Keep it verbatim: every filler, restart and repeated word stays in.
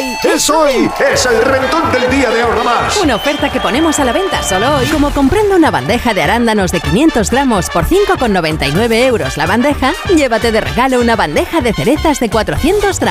hoy. ¡Es hoy! ¡Es el reventón del día de Ahorra Más! Una oferta que ponemos a la venta solo hoy. Como comprando una bandeja de arándanos de quinientos gramos por cinco con noventa y nueve euros la bandeja, llévate de regalo una bandeja de cerezas de cuatrocientos gramos.